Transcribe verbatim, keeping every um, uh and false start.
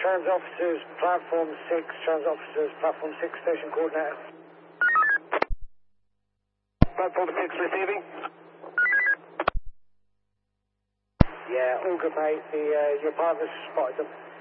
Trans officers, platform six, trans officers, platform six, station coordinator. Platform six receiving. Yeah, all good, mate. The, uh, your partner's spotted them.